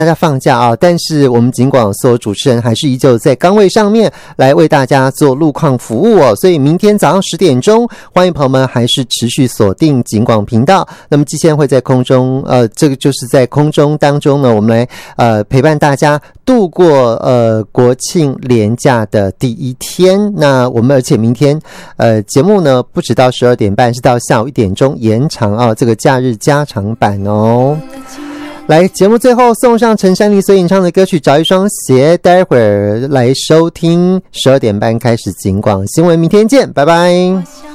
大家放假啊，但是我们警广所有主持人还是依旧在岗位上面来为大家做路况服务哦。所以明天早上10点钟，欢迎朋友们还是持续锁定警广频道。那么季线会在空中，这个就是在空中当中呢，我们来陪伴大家度过国庆连假的第一天。那我们而且明天节目呢不止到12点半，是到下午1点钟延长啊，这个假日加长版哦。来，节目最后送上陈珊妮所演唱的歌曲《找一双鞋》，待会儿来收听12点半开始警广新闻，明天见，拜拜。